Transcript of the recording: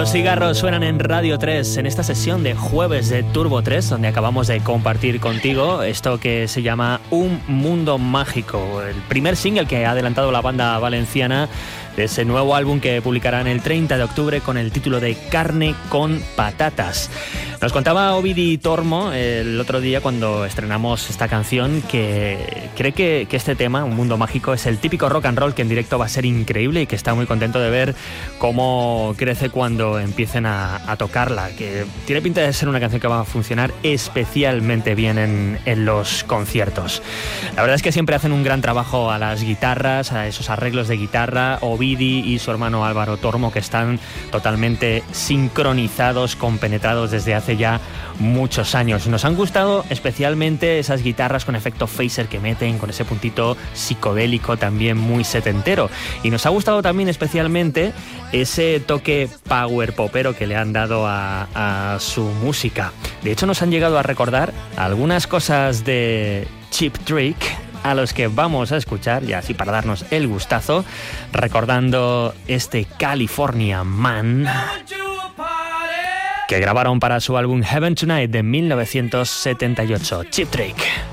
Los cigarros suenan en Radio 3 en esta sesión de jueves de Turbo 3, donde acabamos de compartir contigo esto que se llama Un Mundo Mágico, el primer single que ha adelantado la banda valenciana de ese nuevo álbum que publicarán el 30 de octubre con el título de Carne con Patatas. Nos contaba Ovidi Tormo el otro día cuando estrenamos esta canción que cree que este tema, Un Mundo Mágico, es el típico rock and roll que en directo va a ser increíble y que está muy contento de ver cómo crece cuando empiecen a tocarla, que tiene pinta de ser una canción que va a funcionar especialmente bien en los conciertos. La verdad es que siempre hacen un gran trabajo a las guitarras, a esos arreglos de guitarra. Ovidi y su hermano Álvaro Tormo, que están totalmente sincronizados, compenetrados desde hace ya muchos años. Nos han gustado especialmente esas guitarras con efecto phaser que meten, con ese puntito psicodélico también muy setentero. Y nos ha gustado también especialmente ese toque power popero que le han dado a su música. De hecho, nos han llegado a recordar algunas cosas de Cheap Trick, a los que vamos a escuchar, y así para darnos el gustazo, recordando este California Man que grabaron para su álbum Heaven Tonight de 1978. Cheap Trick.